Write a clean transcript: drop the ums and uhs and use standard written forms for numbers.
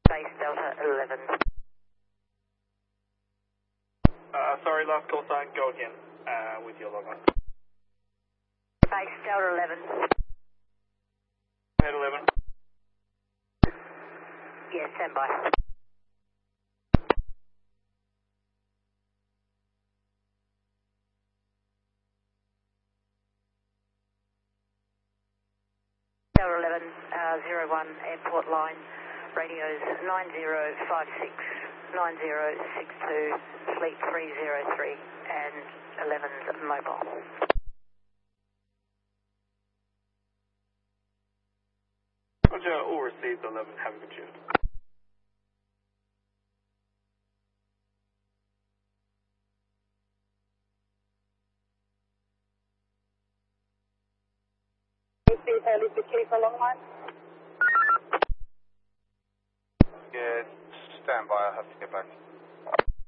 Base Delta 11. Sorry, last call sign, go again with your log on. Base Delta 11. Head 11. Yeah, stand by. Delta 11, 01, airport line, radios 9056, 9062, fleet 303, and 11's mobile. Roger, all received 11, have a good shift. Is the key for long line? Yeah, stand by, I'll have to get back.